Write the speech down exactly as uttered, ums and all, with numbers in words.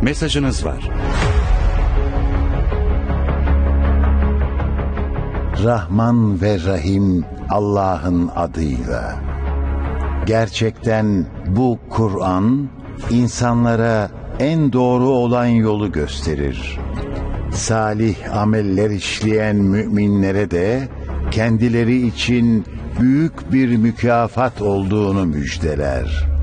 Mesajınız var. Rahman ve Rahim Allah'ın adıyla. Gerçekten bu Kur'an insanlara en doğru olan yolu gösterir. Salih ameller işleyen müminlere de kendileri için büyük bir mükafat olduğunu müjdeler.